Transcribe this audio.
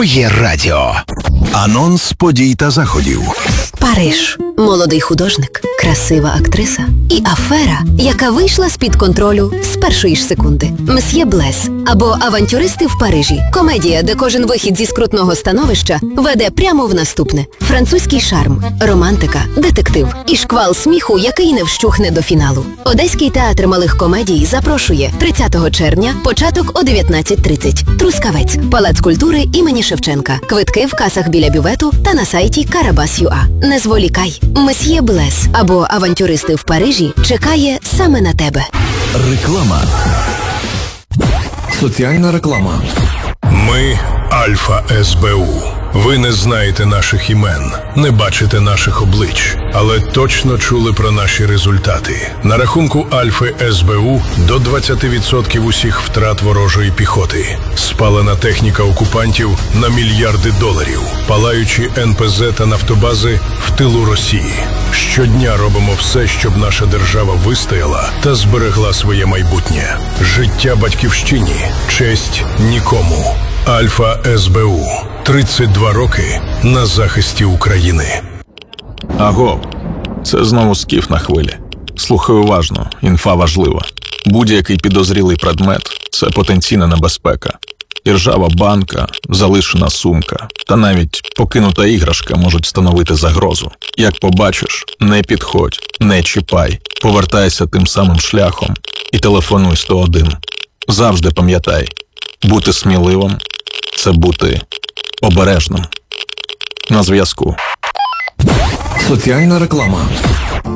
Твоє радіо. Анонс подій та заходів. Париж. Молодий художник, красива актриса і афера, яка вийшла з-під контролю з першої ж секунди. «Месьє Блес» або «Авантюристи в Парижі». Комедія, де кожен вихід зі скрутного становища веде прямо в наступне. Французький шарм, романтика, детектив і шквал сміху, який не вщухне до фіналу. Одеський театр малих комедій запрошує 30 червня, початок о 19:30. Трускавець, Палац культури імені Шевченка. Квитки в касах біля бювету та на сайті Карабас.ua. Не зволікай. «Месьє Блес» або «Авантюристи в Парижі» чекає саме на тебе. Реклама. Соціальна реклама. Ми – Альфа СБУ. Ви не знаєте наших імен, не бачите наших облич, але точно чули про наші результати. На рахунку Альфи СБУ до 20% усіх втрат ворожої піхоти. Спалена техніка окупантів на мільярди доларів. Палаючі НПЗ та нафтобази в тилу Росії. Щодня робимо все, щоб наша держава вистояла та зберегла своє майбутнє. Життя батьківщині, честь нікому. Альфа СБУ. 32 роки на захисті України. Аго, це знову скіф на хвилі. Слухай уважно, інфа важлива. Будь-який підозрілий предмет – це потенційна небезпека. Іржава банка, залишена сумка та навіть покинута іграшка можуть становити загрозу. Як побачиш, не підходь, не чіпай, повертайся тим самим шляхом і телефонуй 101. Завжди пам'ятай, бути сміливим – це бути обережним. На зв'язку. Соціальна реклама.